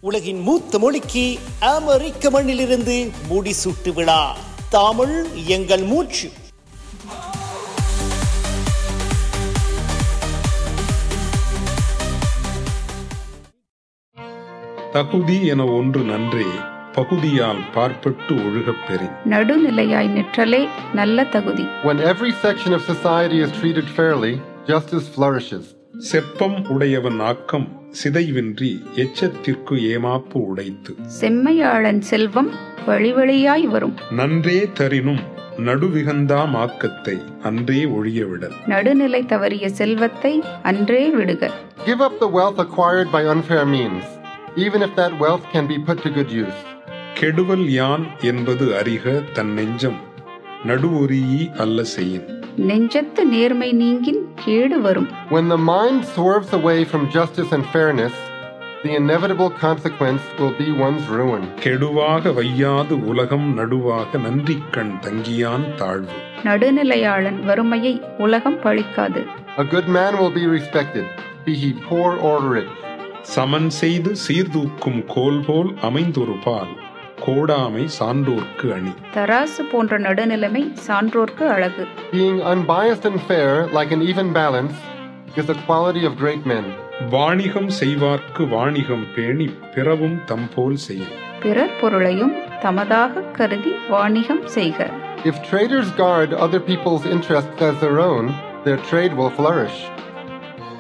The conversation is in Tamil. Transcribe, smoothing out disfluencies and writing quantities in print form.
உலகின் மூத்த மொழிக்கு அமெரிக்க மண்ணிலிருந்து முடிசூட்டு விழா. தமிழ் எங்கள் மூச்சு. தகுதி என ஒன்று நன்றே, பகுதியால் பார்ப்பட்டு ஒழுகப் பெறின். நடுநிலையாய் நிற்றலே நல்ல தகுதி. When every section of society is treated fairly, justice flourishes. செப்பம் உடையவன் ஆக்கம் சிதைவின்றி எச்சத்திற்கு ஏமாப்பு உடைத்து. செம்மையாளன் செல்வம் வழிவழியாய் வரும். நன்றே தரினும் நடுவிகந்தா மாக்கத்தை அன்றே ஒழியவிடல். நடுநிலை தவறிய செல்வத்தை அன்றே விடுக. Give up the wealth acquired by unfair means, even if that wealth can be put to good use. கெடுவல் யான் என்பது அறிக தன் நெஞ்சம் நடுவொரியி அல்ல செய்யின். நெஞ்சத்து நேர்மை நீங்கின் கேடு வரும். When the mind swerves away from justice and fairness, the inevitable consequence will be one's ruin. கெடுவாக வையாது உலகம் நடுவாக நன்றிக்கண் தங்கியான் தாழ்வு. நடுநிலையாளன் வறுமையை உலகம் பழிக்காது. A good man will be respected, be he poor or rich. சமன் செய்து சீர்தூக்கும் கோல் போல் அமைந்தொரு பால் கோடாமை சான்றோர்க்கு அணி. தராசு போன்ற நடுநிலைமை சான்றோர்க்கு அழகு. Being unbiased and fair like an even balance is the quality of great men. வாணிகம் செய்வார்க்கு வாணிகம் பேணி பிறவும் தம்போல் செய்யும். பிறர் பொருளையும் தமதாக கருதி வாணிகம் செய்க. If traders guard other people's interests as their own, their trade will flourish.